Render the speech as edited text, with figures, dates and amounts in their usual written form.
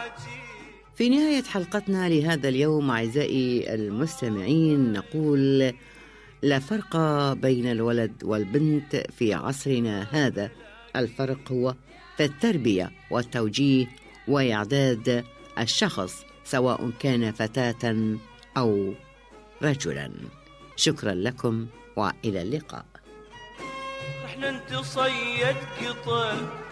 في نهاية حلقتنا لهذا اليوم أعزائي المستمعين نقول لا فرق بين الولد والبنت في عصرنا هذا، الفرق هو في التربية والتوجيه وإعداد الشخص سواء كان فتاة أو رجلا. شكرا لكم وإلى اللقاء. رحنا نتصيد قطل